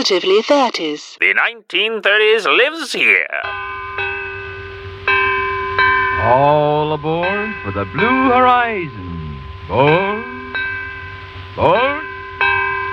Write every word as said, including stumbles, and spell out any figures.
positively thirties. The nineteen thirties lives here. All aboard for the Blue Horizon.